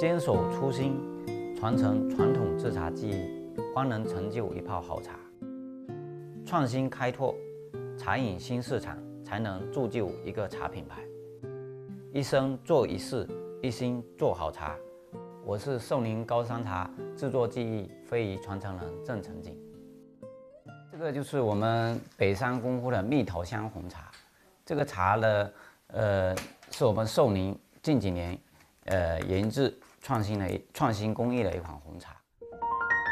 坚守初心，传承传统制茶技艺，方能成就一泡好茶。创新开拓，茶饮新市场，才能铸就一个茶品牌。一生做一事，一心做好茶。我是寿宁高山茶制作技艺非遗传承人郑成景。这个就是我们北山功夫的蜜桃香红茶。这个茶呢，是我们寿宁近几年研制创新工艺的一款红茶。